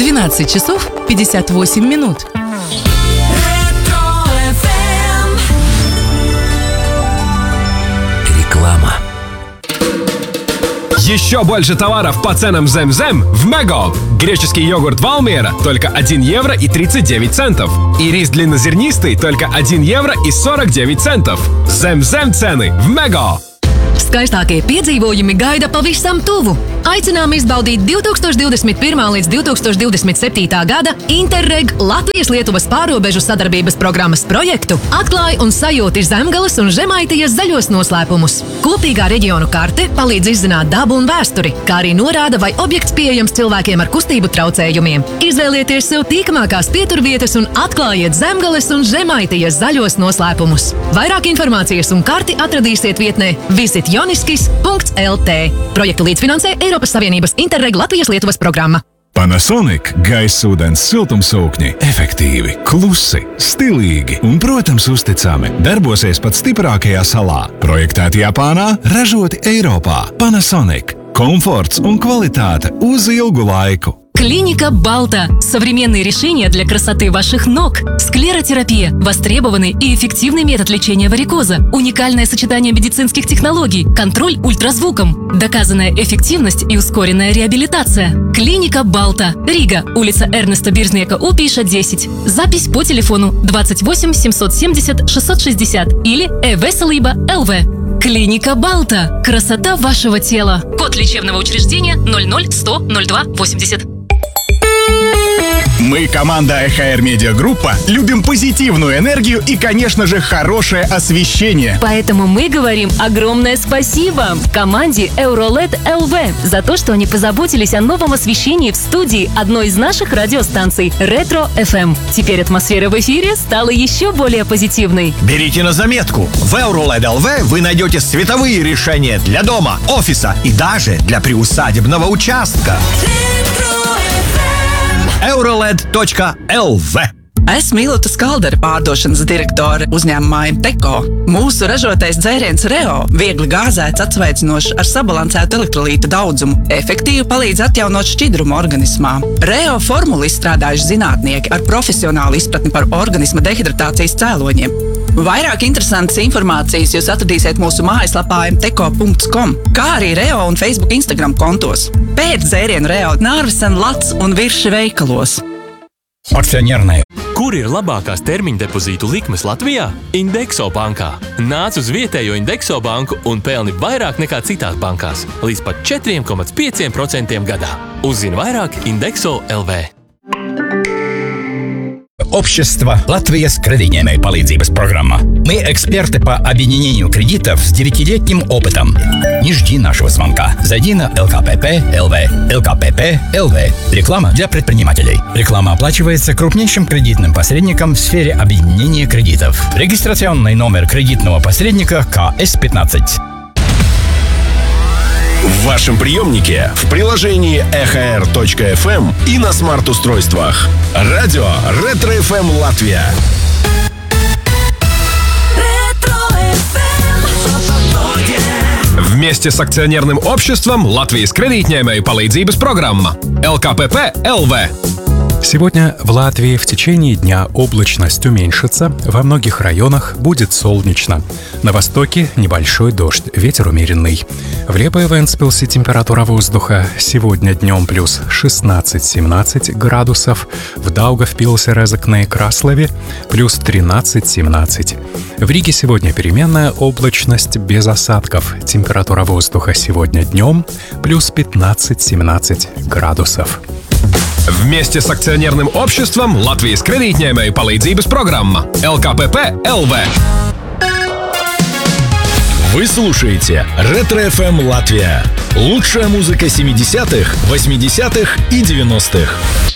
12 часов 58 минут. Реклама. Еще больше товаров по ценам Зем-Зем в Мега. Греческий йогурт Валмиера только 1 евро и 39 центов. И рис длиннозернистый только 1 евро и 49 центов. Zem-Zem цены в Mega. Skaistākie piedzīvojumi gaida pavisam tuvu. Aicinām izbaudīt 2021. līdz 2027. gada Interreg Latvijas-Lietuvas pārobežu sadarbības programmas projektu Atklāj un sajūti Zemgales un Žemaitijas zaļos noslēpumus. Kopīgā reģionu karte palīdz izzināt dabu un vēsturi, kā arī norāda, vai objekts pieejams cilvēkiem ar kustību traucējumiem. Izvēlieties sev tīkamākās pieturvietas un atklājiet Zemgales un Žemaitijas zaļos noslēpumus. Vairāk informācijas un karti atradīsiet vietnē visitjoniskis.lt. Projektu līdzfinansē Eiropas Savienības Interreg Latvijas-Lietuvas programma. Panasonic gaisūdens siltumsūkņi efektīvi, klusi, stilīgi un, protams, uzticami. Darbosies pat stiprākajā salā. Projektēti Japānā, ražoti Eiropā. Panasonic. Komforts un kvalitāte uz ilgu laiku. Клиника Балта. Современные решения для красоты ваших ног. Склеротерапия. Востребованный и эффективный метод лечения варикоза. Уникальное сочетание медицинских технологий. Контроль ультразвуком. Доказанная эффективность и ускоренная реабилитация. Клиника Балта. Рига. Улица Эрнеста Биржнека, Упиша, 10. Запись по телефону 28 770 660 или Эвеселиба ЛВ. Клиника Балта. Красота вашего тела. Код лечебного учреждения 00100 02 80. Мы, команда ЭХР Медиагруппа, любим позитивную энергию и, конечно же, хорошее освещение. Поэтому мы говорим огромное спасибо команде Euroled LV за то, что они позаботились о новом освещении в студии одной из наших радиостанций Ретро FM. Теперь атмосфера в эфире стала еще более позитивной. Берите на заметку. В Euroled LV вы найдете световые решения для дома, офиса и даже для приусадебного участка. Euroled.lv. Esmu Ilota Skaldere, pārdošanas direktore uzņēmumā Imteko. Mūsu ražotais dzēriens Reo viegli gāzēts, atsveicinošs ar sabalansētu elektrolītu daudzumu, efektīvi palīdz atjaunot šķidrumu organismā. Reo formulu izstrādājuši zinātnieki ar profesionālu izpratni par organisma dehidratācijas cēloņiem. Vairāk interesantas informācijas jūs atradīsiet mūsu mājaslapā imteko.com, kā arī Reo un Facebook Instagram kontos. Pēc dzērienu Reo Nārvisen, Lats un Virši veikalos. Akcionierные. Kur ir labākās termiņdepozītu likmes Latvijā? Indexo bankā. Nāc uz vietējo Indexo banku un pelni vairāk nekā citās bankās. Līdz pat 4,5% gadā. Uzzini vairāk Indexo LV. Общество Латвия с кредитной palīdzības программа. Мы эксперты по объединению кредитов с 9-летним опытом. Не жди нашего звонка. Зайди на LKPP.LV. LKPP.LV. Реклама для предпринимателей. Реклама оплачивается крупнейшим кредитным посредником в сфере объединения кредитов. Регистрационный номер кредитного посредника КС-15. В вашем приемнике, в приложении EHR.FM и на смарт-устройствах. Радио Ретро FM Латвия. Вместе с акционерным обществом Латвijas kredītņēmēju palīdzības программа ЛКПП ЛВ. Сегодня в Латвии в течение дня облачность уменьшится, во многих районах будет солнечно. На востоке небольшой дождь, ветер умеренный. В Лепое Вентспилсе температура воздуха сегодня днем плюс 16-17 градусов, в Даугавпилсе, Резекне и Краслове плюс 13-17. В Риге сегодня переменная облачность без осадков, температура воздуха сегодня днем плюс 15-17 градусов. Вместе с акционерным обществом Латвijas kredītņēmēju palīdzības программа ЛКПП ЛВ. Вы слушаете Ретро FM Латвия. Лучшая музыка 70-х, 80-х и 90-х.